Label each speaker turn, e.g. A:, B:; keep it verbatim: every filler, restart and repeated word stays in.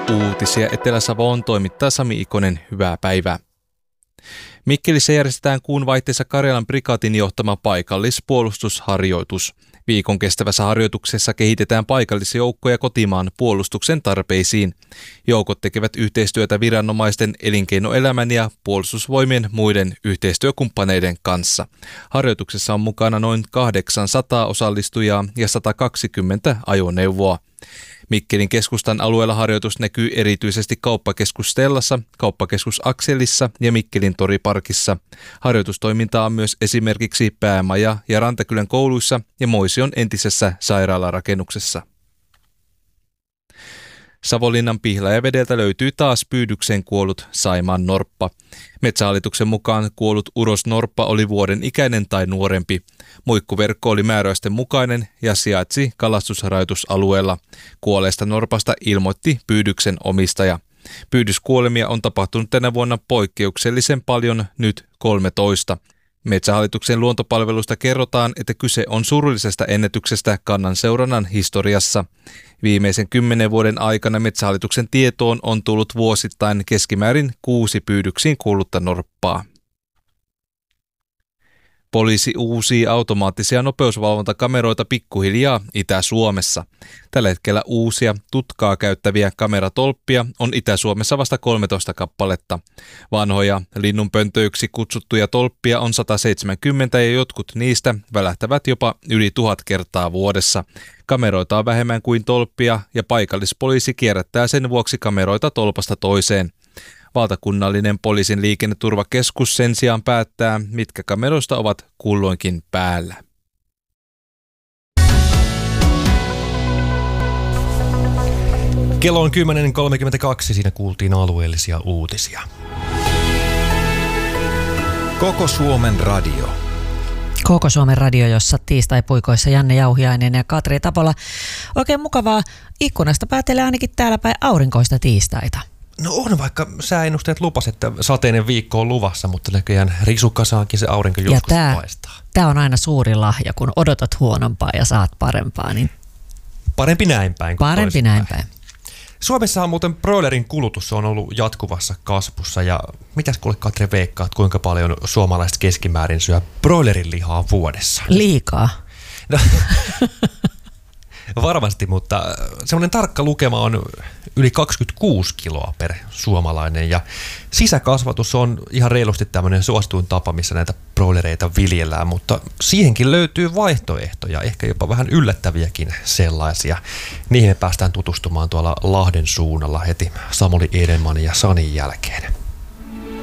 A: Uutisia Etelä-Savoon toimittaa Sami Ikonen, hyvää päivää. Mikkelissä järjestetään kuun vaihteessa Karjalan prikaatin johtama paikallispuolustusharjoitus. Viikon kestävässä harjoituksessa kehitetään paikallisjoukkoja kotimaan puolustuksen tarpeisiin. Joukot tekevät yhteistyötä viranomaisten, elinkeinoelämän ja puolustusvoimien muiden yhteistyökumppaneiden kanssa. Harjoituksessa on mukana noin kahdeksansataa osallistujaa ja sata kaksikymmentä ajoneuvoa. Mikkelin keskustan alueella harjoitus näkyy erityisesti kauppakeskus Stellassa, kauppakeskus Akselissa ja Mikkelin toriparkissa. Harjoitustoimintaa on myös esimerkiksi Päämaja ja Rantakylän kouluissa ja Moision entisessä sairaalarakennuksessa. Savonlinnan Pihlajavedeltä löytyy taas pyydykseen kuollut saimaan norppa. Metsähallituksen mukaan kuollut urosnorppa oli vuoden ikäinen tai nuorempi. Muikkuverkko oli määräysten mukainen ja sijaitsi kalastusrajoitusalueella. Kuolleesta norpasta ilmoitti pyydyksen omistaja. Pyydyskuolemia on tapahtunut tänä vuonna poikkeuksellisen paljon, nyt kolmetoista. Metsähallituksen luontopalvelusta kerrotaan, että kyse on surullisesta ennätyksestä kannanseurannan historiassa. Viimeisen kymmenen vuoden aikana Metsähallituksen tietoon on tullut vuosittain keskimäärin kuusi pyydyksiin kuollutta norppaa. Poliisi uusii automaattisia nopeusvalvontakameroita pikkuhiljaa Itä-Suomessa. Tällä hetkellä uusia tutkaa käyttäviä kameratolppia on Itä-Suomessa vasta kolmetoista kappaletta. Vanhoja linnunpöntöiksi kutsuttuja tolppia on sata seitsemänkymmentä ja jotkut niistä välähtävät jopa yli tuhat kertaa vuodessa. Kameroita on vähemmän kuin tolppia ja paikallispoliisi kierrättää sen vuoksi kameroita tolpasta toiseen. Valtakunnallinen poliisin liikenneturvakeskus sen sijaan päättää, mitkä kameroista ovat kulloinkin päällä.
B: Kello on kymmenen kolmekymmentäkaksi, siinä kuultiin alueellisia uutisia.
C: Koko Suomen radio.
D: Koko Suomen radio, jossa tiistai-puikoissa Janne Jauhiainen ja Katri Tapola. Oikein mukavaa ikkunasta päätellä ainakin täällä päin aurinkoista tiistaita.
B: No on, vaikka sääennusteet lupas, että sateinen viikko on luvassa, mutta näköjään risukasaakin se aurinko joskus
D: tää,
B: paistaa.
D: Tämä on aina suuri lahja, kun odotat huonompaa ja saat parempaa. Niin
B: parempi näin päin kuin
D: Parempi näin päin.
B: Suomessahan muuten broilerin kulutus on ollut jatkuvassa kasvussa. Ja mitäs kuule Katri veikkaat, kuinka paljon suomalaiset keskimäärin syö broilerin lihaa vuodessa?
D: Liikaa.
B: No, varmasti, mutta semmoinen tarkka lukema on yli kaksikymmentäkuusi kiloa per suomalainen ja sisäkasvatus on ihan reilusti tämmöinen suosituin tapa, missä näitä broilereita viljellään, mutta siihenkin löytyy vaihtoehtoja, ehkä jopa vähän yllättäviäkin sellaisia. Niihin me päästään tutustumaan tuolla Lahden suunnalla heti Samuli Edelmanin ja Sanin jälkeen.